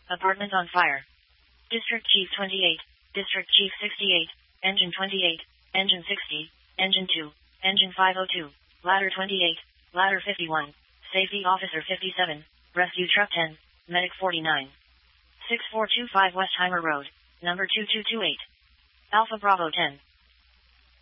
Apartment on fire. District Chief 28, District Chief 68, Engine 28, Engine 60, Engine 2, Engine 502, Ladder 28, Ladder 51, Safety Officer 57, Rescue Truck 10, Medic 49. 6425 Westheimer Road, number 2228. Alpha Bravo 10.